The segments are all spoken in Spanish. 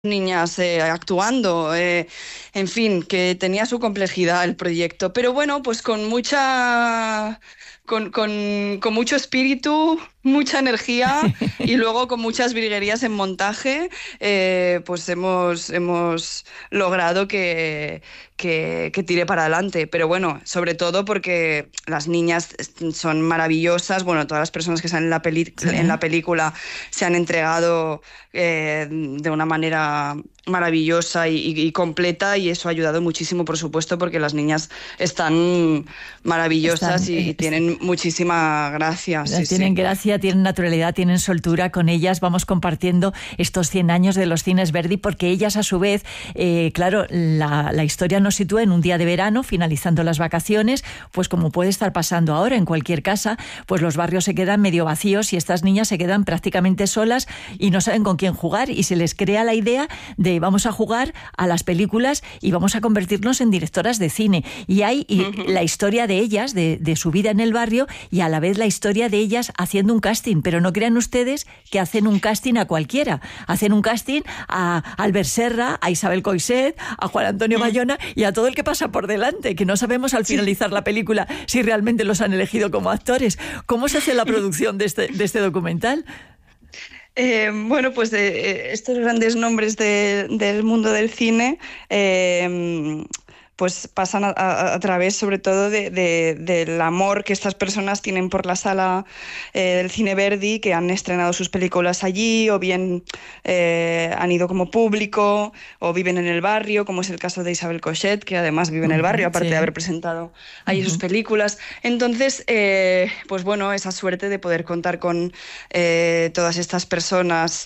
niñas actuando, en fin, que tenía su complejidad el proyecto, pero bueno, pues con mucho espíritu, mucha energía y luego con muchas virguerías en montaje, pues hemos logrado que tire para adelante. Pero bueno, sobre todo porque las niñas son maravillosas, bueno, todas las personas que están en la película se han entregado de una manera maravillosa y completa, y eso ha ayudado muchísimo, por supuesto, porque las niñas están maravillosas y tienen muchísima gracia. Tienen gracia, tienen naturalidad, tienen soltura. Con ellas vamos compartiendo estos 100 años de los cines Verdi, porque ellas a su vez, claro, la historia nos sitúa en un día de verano, finalizando las vacaciones, pues como puede estar pasando ahora en cualquier casa, pues los barrios se quedan medio vacíos y estas niñas se quedan prácticamente solas y no saben con quién jugar, y se les crea la idea de vamos a jugar a las películas y vamos a convertirnos en directoras de cine. Y hay la historia de ellas, de su vida en el barrio, y a la vez la historia de ellas haciendo un casting. Pero no crean ustedes que hacen un casting a cualquiera. Hacen un casting a Albert Serra, a Isabel Coixet, a Juan Antonio Bayona y a todo el que pasa por delante, que no sabemos al finalizar la película si realmente los han elegido como actores. ¿Cómo se hace la producción de este documental? Bueno, pues estos grandes nombres del mundo del cine pues pasan a través sobre todo del amor que estas personas tienen por la sala del cine Verdi, que han estrenado sus películas allí, o bien han ido como público, o viven en el barrio, como es el caso de Isabel Coixet, que además vive en el barrio, aparte de haber presentado allí sus películas. Entonces, pues bueno, esa suerte de poder contar con todas estas personas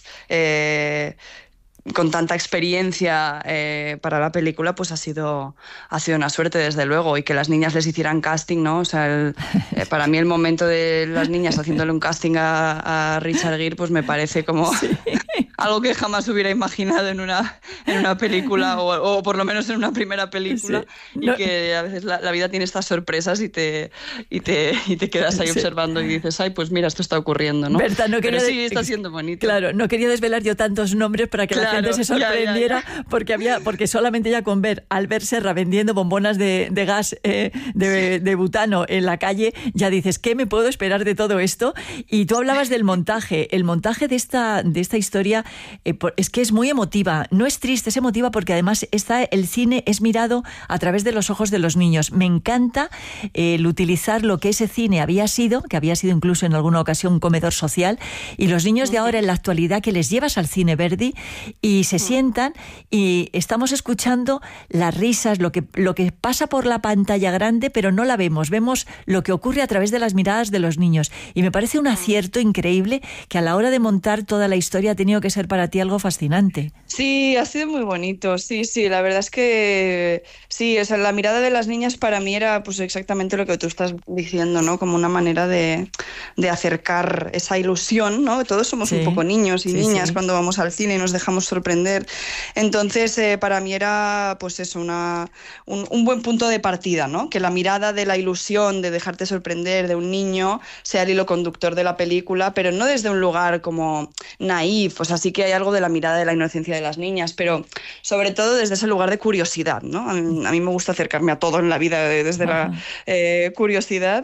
con tanta experiencia para la película, pues ha sido una suerte, desde luego. Y que las niñas les hicieran casting, ¿no? O sea, para mí el momento de las niñas haciéndole un casting a Richard Gere, pues me parece como algo que jamás hubiera imaginado en una película, o por lo menos en una primera película. Y que a veces la vida tiene estas sorpresas y te quedas ahí observando y dices, ay, pues mira, esto está ocurriendo, ¿no? Berta, pero sí, está siendo bonito. Claro, no quería desvelar yo tantos nombres para que la gente se sorprendiera, porque solamente ya con ver a Albert Serra vendiendo bombonas de gas de butano en la calle, ya dices, ¿qué me puedo esperar de todo esto? Y tú hablabas del montaje. El montaje de esta historia es que es muy emotiva. No es triste, es emotiva, porque además el cine es mirado a través de los ojos de los niños. Me encanta el utilizar lo que ese cine que había sido incluso en alguna ocasión un comedor social, y los niños de ahora en la actualidad, que les llevas al cine Verdi y se sientan y estamos escuchando las risas, lo que pasa por la pantalla grande, pero no la vemos lo que ocurre a través de las miradas de los niños. Y me parece un acierto increíble, que a la hora de montar toda la historia ha tenido que ser para ti algo fascinante. Sí, ha sido muy bonito, sí, la verdad es que sí, o sea, la mirada de las niñas para mí era pues exactamente lo que tú estás diciendo, ¿no? Como una manera de acercar esa ilusión, ¿no? Todos somos un poco niños y niñas cuando vamos al cine y nos dejamos sorprender. Entonces, para mí era pues eso, un buen punto de partida, ¿no? Que la mirada de la ilusión, de dejarte sorprender de un niño, sea el hilo conductor de la película, pero no desde un lugar como naif. O sea, sí que hay algo de la mirada de la inocencia de las niñas, pero sobre todo desde ese lugar de curiosidad, ¿no? A mí me gusta acercarme a todo en la vida desde la curiosidad,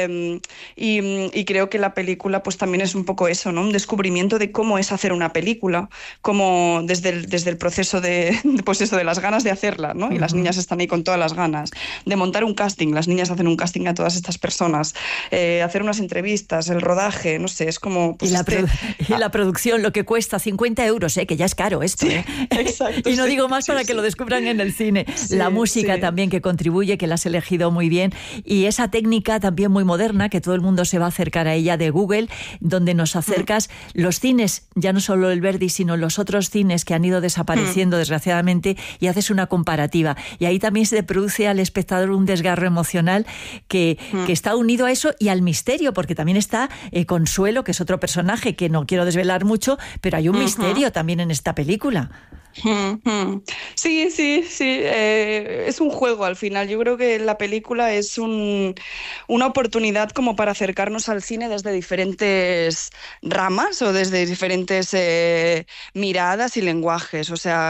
y creo que la película pues también es un poco eso, ¿no? Un descubrimiento de cómo es hacer una película, cómo desde el proceso pues eso, de las ganas de hacerla, ¿no? Y las niñas están ahí con todas las ganas de montar un casting. Las niñas hacen un casting a todas estas personas, hacer unas entrevistas, el rodaje, no sé, es como pues y la producción, lo que cuesta 50 euros, que ya es caro esto, exacto, y no digo más para que lo descubran en el cine. La música también, que contribuye, que la has elegido muy bien, y esa técnica también muy moderna, que todo el mundo se va a acercar a ella, de Google, donde nos acercas los cines, ya no solo el Verdi, sino los otros cines que han ido desapareciendo desgraciadamente, y haces una comparativa, y ahí también se produce al espectador un desgarro emocional que está unido a eso y al misterio, porque también está Consuelo, que es otro personaje que no quiero desvelar mucho, pero hay un misterio también en esta película. Sí, es un juego al final. Yo creo que la película es una oportunidad como para acercarnos al cine desde diferentes ramas o desde diferentes miradas y lenguajes. O sea,